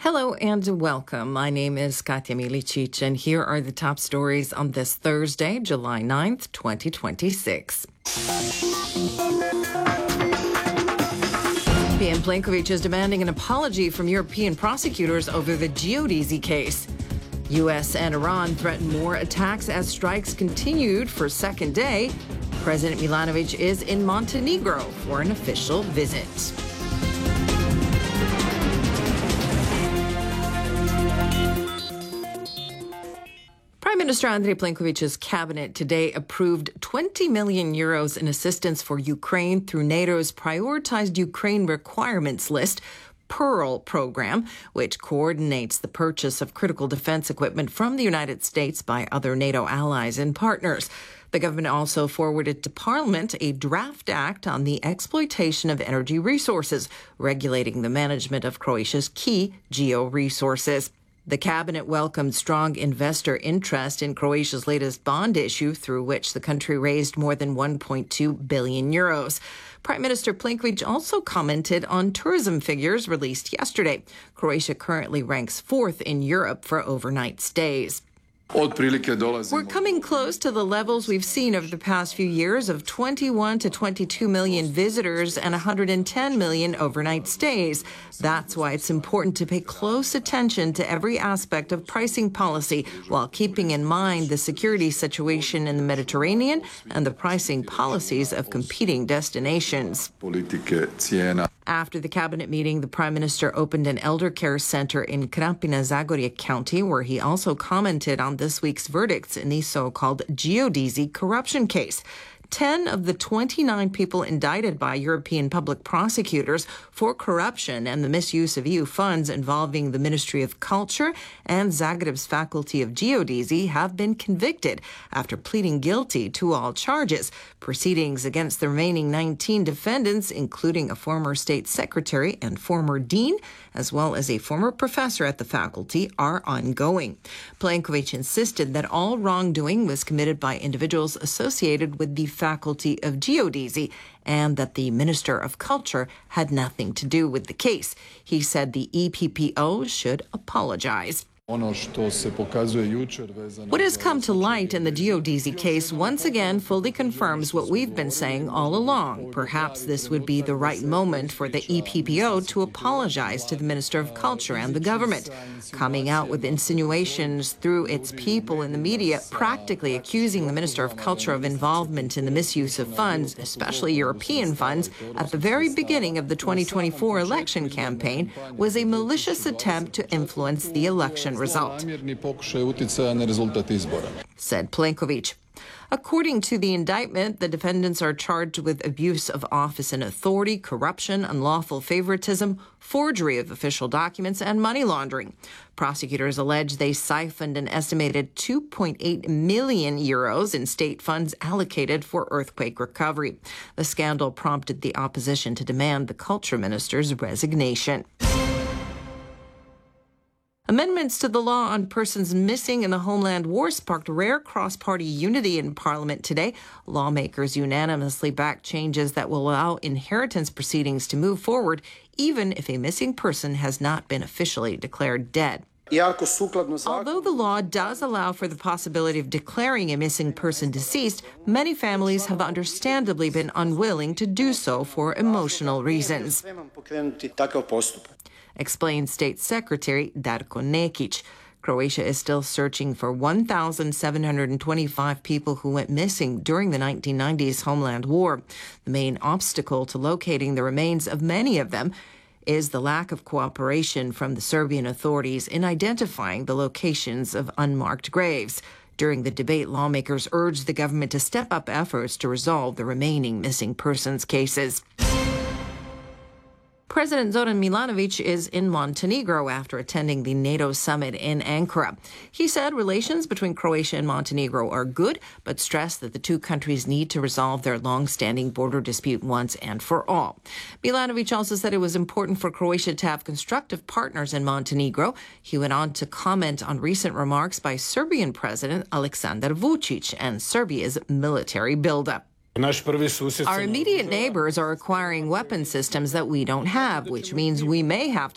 Hello and welcome. My name is Katya Milicic, and here are the top stories on this Thursday, July 9th, 2026. PM Plenković is demanding an apology from European prosecutors over the Geodesy case. U.S. and Iran threaten more attacks as strikes continued for second day. President Milanović is in Montenegro for an official visit. Prime Minister Andrej Plenković's cabinet today approved 20 million euros in assistance for Ukraine through NATO's prioritized Ukraine requirements list, PEARL program, which coordinates the purchase of critical defense equipment from the United States by other NATO allies and partners. The government also forwarded to Parliament a draft act on the exploitation of energy resources, regulating the management of Croatia's key geo-resources. The cabinet welcomed strong investor interest in Croatia's latest bond issue, through which the country raised more than 1.2 billion euros. Prime Minister Plenković also commented on tourism figures released yesterday. Croatia currently ranks fourth in Europe for overnight stays. We're coming close to the levels we've seen over the past few years of 21 to 22 million visitors and 110 million overnight stays. That's why it's important to pay close attention to every aspect of pricing policy while keeping in mind the security situation in the Mediterranean and the pricing policies of competing destinations. After the cabinet meeting, the prime minister opened an elder care center in Krapina-Zagorje County, where he also commented on this week's verdicts in the so-called Geodesy corruption case. 10 of the 29 people indicted by European public prosecutors for corruption and the misuse of EU funds involving the Ministry of Culture and Zagreb's Faculty of Geodesy have been convicted after pleading guilty to all charges. Proceedings against the remaining 19 defendants, including a former state secretary and former dean, as well as a former professor at the faculty, are ongoing. Plenković insisted that all wrongdoing was committed by individuals associated with the Faculty of Geodesy and that the Minister of Culture had nothing to do with the case. He said the EPPO should apologize. What has come to light in the Geodesy case once again fully confirms what we've been saying all along. Perhaps this would be the right moment for the EPPO to apologize to the Minister of Culture and the government. Coming out with insinuations through its people in the media, practically accusing the Minister of Culture of involvement in the misuse of funds, especially European funds, at the very beginning of the 2024 election campaign was a malicious attempt to influence the election result, said Plenković. According to the indictment, the defendants are charged with abuse of office and authority, corruption, unlawful favoritism, forgery of official documents, and money laundering. Prosecutors allege they siphoned an estimated 2.8 million euros in state funds allocated for earthquake recovery. The scandal prompted the opposition to demand the culture minister's resignation. Amendments to the law on persons missing in the Homeland War sparked rare cross-party unity in Parliament today. Lawmakers unanimously backed changes that will allow inheritance proceedings to move forward, even if a missing person has not been officially declared dead. Although the law does allow for the possibility of declaring a missing person deceased, many families have understandably been unwilling to do so for emotional reasons, explained State Secretary Darko Nekić. Croatia is still searching for 1,725 people who went missing during the 1990s Homeland War. The main obstacle to locating the remains of many of them is the lack of cooperation from the Serbian authorities in identifying the locations of unmarked graves. During the debate, lawmakers urged the government to step up efforts to resolve the remaining missing persons cases. President Zoran Milanović is in Montenegro after attending the NATO summit in Ankara. He said relations between Croatia and Montenegro are good, but stressed that the two countries need to resolve their long-standing border dispute once and for all. Milanović also said it was important for Croatia to have constructive partners in Montenegro. He went on to comment on recent remarks by Serbian President Aleksandar Vučić and Serbia's military buildup. Our immediate neighbors are acquiring weapon systems that we don't have, which means we may have to